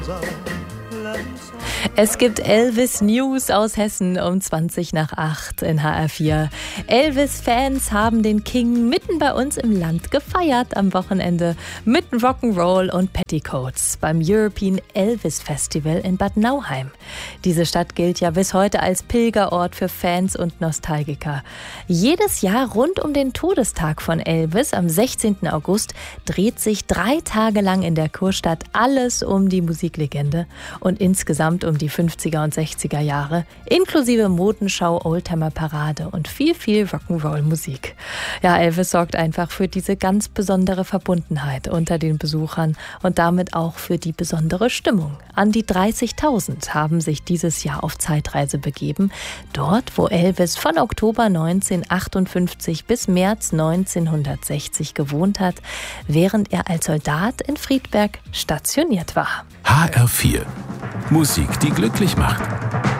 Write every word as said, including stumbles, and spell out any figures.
Es gibt Elvis News aus Hessen um zwanzig nach acht in H R vier. Elvis-Fans haben den King mitten bei uns im Land gefeiert am Wochenende mit Rock'n'Roll und Petticoats beim European Elvis Festival in Bad Nauheim. Diese Stadt gilt ja bis heute als Pilgerort für Fans und Nostalgiker. Jedes Jahr rund um den Todestag von Elvis am sechzehnten August dreht sich drei Tage lang in der Kurstadt alles um die Musiklegende und insgesamt um die fünfziger und sechziger Jahre, inklusive Modenschau, Oldtimer-Parade und viel, viel Rock'n'Roll-Musik. Ja, Elvis sorgt einfach für diese ganz besondere Verbundenheit unter den Besuchern und damit auch für die besondere Stimmung. An die dreißigtausend haben sich dieses Jahr auf Zeitreise begeben, dort, wo Elvis von Oktober neunzehnhundertachtundfünfzig bis März neunzehnhundertsechzig gewohnt hat, während er als Soldat in Friedberg stationiert war. H R vier. Musik, die glücklich macht.